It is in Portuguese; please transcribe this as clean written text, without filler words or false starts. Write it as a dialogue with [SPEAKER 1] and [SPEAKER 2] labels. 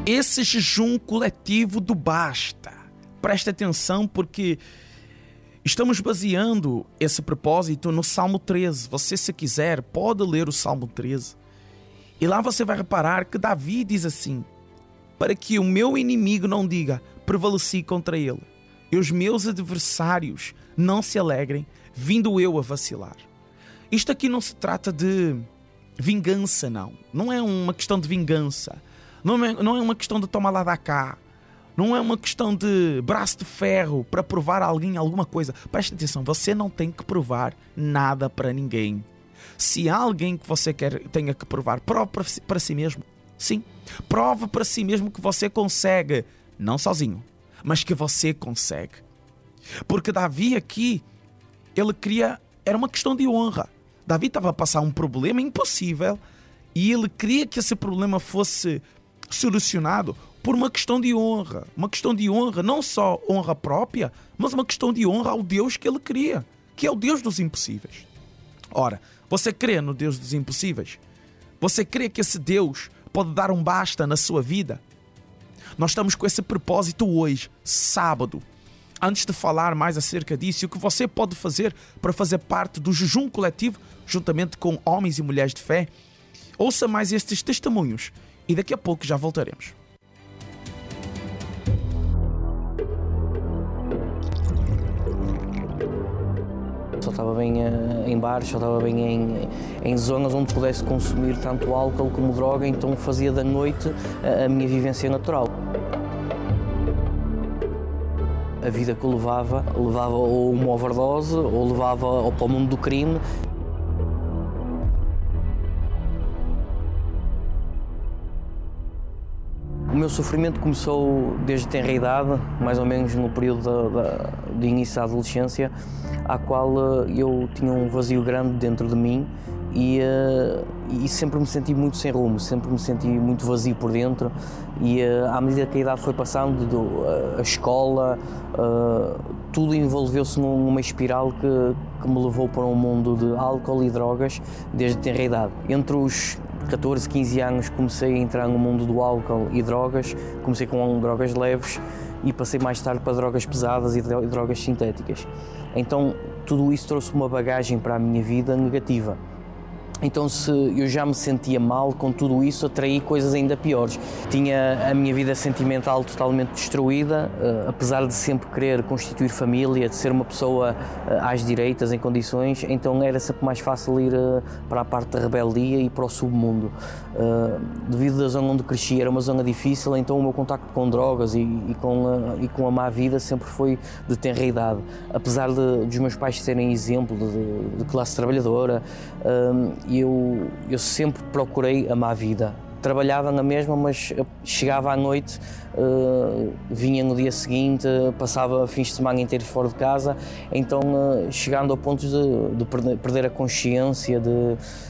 [SPEAKER 1] esse jejum coletivo do basta. Preste atenção, porque estamos baseando esse propósito no Salmo 13. Você, se quiser, pode ler o Salmo 13. E lá você vai reparar que Davi diz assim: para que o meu inimigo não diga, prevaleci contra ele, e os meus adversários não se alegrem, vindo eu a vacilar. Isto aqui não se trata de vingança, não. Não é uma questão de vingança. Não é uma questão de tomar lá da cá. Não é uma questão de braço de ferro para provar a alguém alguma coisa. Preste atenção, você não tem que provar nada para ninguém. Se há alguém que você tenha que provar, prove para si mesmo. Sim, prove para si mesmo que você consegue. Não sozinho, mas que você consegue. Porque Davi aqui, era uma questão de honra. Davi estava a passar um problema impossível e ele queria que esse problema fosse solucionado por uma questão de honra. Uma questão de honra, não só honra própria, mas uma questão de honra ao Deus que ele queria, que é o Deus dos impossíveis. Ora, você crê no Deus dos impossíveis? Você crê que esse Deus pode dar um basta na sua vida? Nós estamos com esse propósito hoje, sábado. Antes de falar mais acerca disso, o que você pode fazer para fazer parte do jejum coletivo, juntamente com homens e mulheres de fé, ouça mais estes testemunhos e daqui a pouco já voltaremos.
[SPEAKER 2] Só estava bem em bares, só estava bem em zonas onde pudesse consumir tanto álcool como droga, então fazia da noite a minha vivência natural. A vida que eu levava ou uma overdose, ou levava para o mundo do crime. O meu sofrimento começou desde tenra idade, mais ou menos no período de início da adolescência, à qual eu tinha um vazio grande dentro de mim e sempre me senti muito sem rumo, sempre me senti muito vazio por dentro e à medida que a idade foi passando, a escola, tudo envolveu-se numa espiral que me levou para um mundo de álcool e drogas desde tenra idade. Entre os 14, 15 anos comecei a entrar no mundo do álcool e drogas, comecei com drogas leves e passei mais tarde para drogas pesadas e drogas sintéticas. Então tudo isso trouxe uma bagagem para a minha vida negativa. Então, se eu já me sentia mal com tudo isso, atraí coisas ainda piores. Tinha a minha vida sentimental totalmente destruída, apesar de sempre querer constituir família, de ser uma pessoa às direitas, em condições, então era sempre mais fácil ir para a parte da rebeldia e para o submundo. Devido à zona onde cresci, era uma zona difícil, então o meu contacto com drogas e com a má vida sempre foi de tenra idade. Apesar dos meus pais serem exemplo de classe trabalhadora, eu sempre procurei a má vida. Trabalhava na mesma, mas chegava à noite, vinha no dia seguinte, passava fins de semana inteiros fora de casa, então chegando ao ponto de perder a consciência,